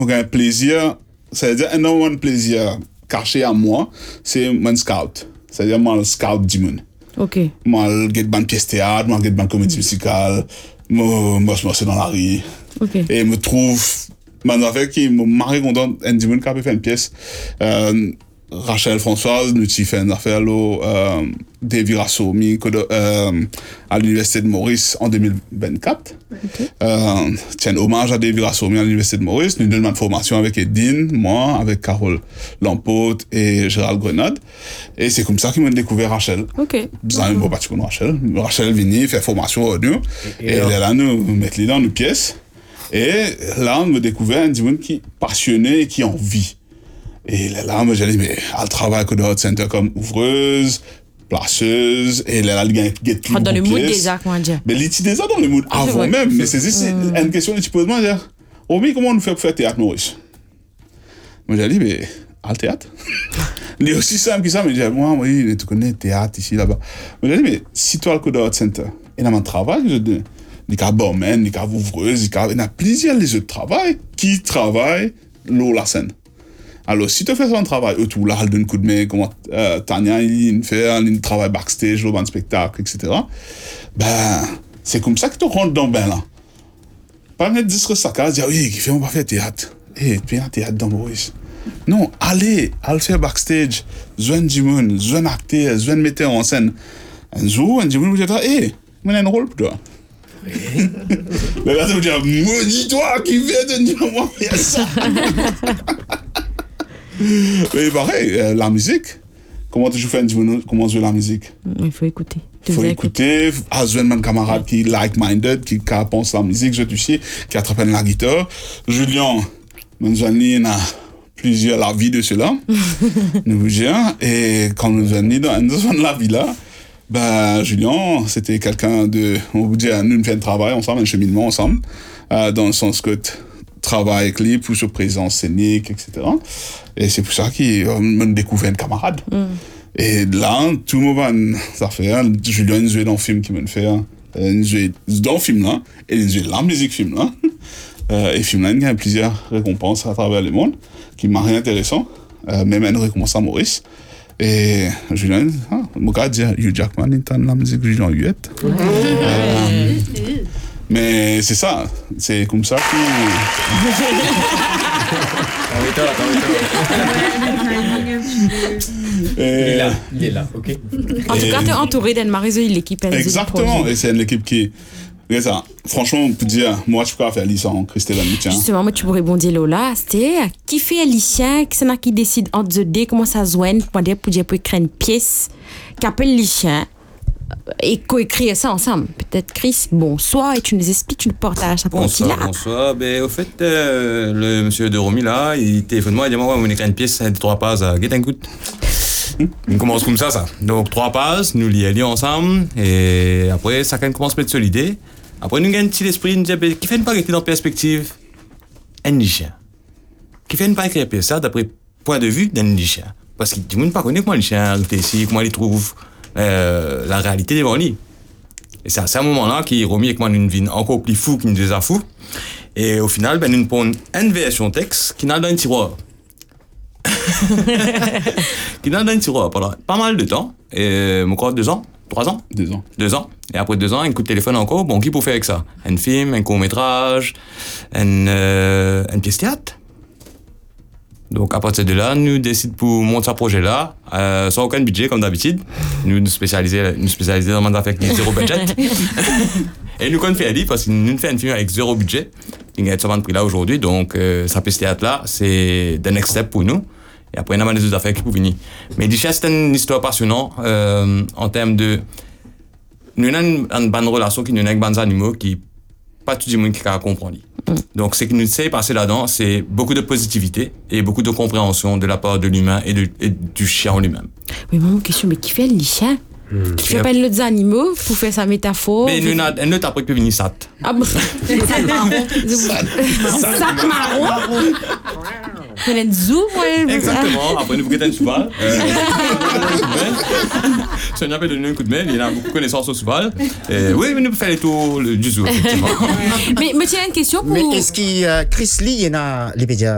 un plaisir, c'est-à-dire énormément de plaisir caché à moi, c'est mon scout. C'est-à-dire mon scout du monde. Ok. Moi, je get ban pièce théâtre, moi, je get ban comédie musicale, moi, je suis dans la rue. Ok. Et me trouve, maintenant, avec qui me marie content, un du monde qui a fait une pièce, Rachel Françoise, nous avons fait une affaire là, David Rassoumi, à l'Université de Maurice en 2024. Okay. Tiens, hommage à David Rassoumi à l'Université de Maurice. Nous donnons une formation avec Edine, moi, avec Carole Lampote et Gérald Grenade. Et c'est comme ça qu'ils m'ont découvert Rachel. Ok. Vous n'avez pas de Rachel. Rachel vient faire formation au nous. Et elle est là, nous mettre dans nos pièces. Et là, on me découvert un dimanche qui est passionné et qui a envie. Et là, moi, j'ai dit, mais elle travaille au Hot Center comme ouvreuse, placeuse, et là, elle gagne tout. Dans le mood déjà, comment dire. Mais elle était déjà dans le mood avant même. Mais c'est une question que tu peux demander. Oh, mais comment on fait pour faire théâtre, Maurice? Moi, j'ai dit, mais, à le théâtre? Il est aussi simple que ça, mais j'ai dit, moi, oui, tu connais le théâtre ici, là-bas. Mais j'ai dit, mais si toi, le Hot Center, et dans mon travail, je dis, il y a barman, il y a ouvreuse, il y a plusieurs les autres travail qui travaillent l'eau la scène. Alors, si tu fais son travail, tout là, elle donne un coup de main, comment Tania, il travaille backstage, le spectacle, etc. Ben, c'est comme ça que tu rentres dans le bain là. Pas mettre 10 saccades, dire oui, qui fait, on va faire théâtre. Eh, tu fais un théâtre dans Maurice. Non, allez faire backstage, joindre du monde, joindre acteur, joindre metteur en scène. Un jour, du monde vous dit, eh, moi, j'ai un rôle pour toi. Oui. Mais là, tu me dis, maudis-toi qui vient de dire, moi, il y a ça. Mais pareil, la musique, comment tu fais comment jouer la musique? Il faut écouter. Il faut écouter, avoir un camarade qui est like-minded, qui pense à la musique, je sais, qui attrape la guitare. Julien, nous avons plusieurs la vie de cela, nous disons, et quand nous avons dans la vie là, ben, Julien, c'était quelqu'un de, on vous dit, nous faisons un travail ensemble, un cheminement ensemble, dans le sens que travail avec lui pour sa présence scénique, etc. Et c'est pour ça qu'il m'a découvert un camarade. Et là, tout le monde ça fait, Julien il jouait dans le film qu'il m'a fait, il jouait dans le film là, et il jouait la musique film là. Et le film là, il y a plusieurs récompenses à travers le monde, qui m'a rien intéressant, même une récompense à Maurice. Et Julien, mon gars dit, Hugh Jackman, il entend la musique Julien Huette. Mais c'est ça, c'est comme ça que... Il est là, ok. En tout cas, tu es entouré d'Anne-Marie, l'équipe. Exactement, et c'est une équipe qui... Regarde ça, franchement, on peut dire, moi, je peux faire Alicia en Christelle Amitien. Justement, moi, tu pourrais rebondir là, c'était qui fait Alicia, qui c'est là qui décide entre the day, comment ça se joint, pour dire, pour écrire une pièce, qui appelle Alicia, et coécrire ça ensemble. Peut-être Chris, bonsoir, et tu nous expliques, tu nous partages ça pour là. Bonsoir, ben, au fait, le monsieur de Romy là, il téléphone moi, il dit, moi, on écrit une pièce, 3 pages à Get and Good. On commence comme ça. Donc, 3 pages, nous lions ensemble, et après, chacun commence à mettre sur l'idée. Après, nous gagnons un petit esprit, nous disons, qui fait ne pas écrire dans perspective un Nichien. Qui fait ne pas écrire ça d'après point de vue d'un Nichien. Parce que tout le monde ne connaît comment le chien est ici, comment il trouve la réalité devant lui. Et c'est à ce moment-là qu'il remet avec moi une vie encore plus fou qu'il nous déjà fou. Et au final, ben, nous prenons une version texte qui n'a dans un tiroir. Qui n'a dans un tiroir pendant pas mal de temps. Et encore 2 ans. 3 ans? 2 ans. 2 ans. Et après 2 ans, un coup de téléphone encore. Bon, qui peut faire avec ça? Un film, un court-métrage, une pièce théâtre. Donc, à partir de là, nous décidons pour monter ce projet-là, sans aucun budget, comme d'habitude. Nous spécialiser dans le affaires avec 0 budget. Et nous, qu'on fait parce que nous faisons un film avec 0 budget. Il y a ce prix là aujourd'hui. Donc, sa pièce théâtre-là, c'est the next step pour nous. Et après, il y a des autres affaires qui peuvent venir. Mais déjà, c'est une histoire passionnante en termes de... Nous avons une bonne relation qui nous avec des animaux qui pas tout le monde qui comprend. Donc, ce qui nous sait passer là-dedans, c'est beaucoup de positivité et beaucoup de compréhension de la part de l'humain et du chien lui-même. Oui, mais une question, mais qui fait le chien? Qui fait pas les animaux pour faire sa métaphore? Mais nous avons un autre après qui peut venir SAT. Ah bon? SAT marron? On a une zoo, ouais. Exactement. Après, nous avons un cheval. Si on a donné un coup de main, il y a beaucoup de connaissances au cheval. Oui, mais nous pouvons faire les tours du zoo, effectivement. Mais tiens, une question pour... Mais est-ce que Chris Lee, il y en a les médias?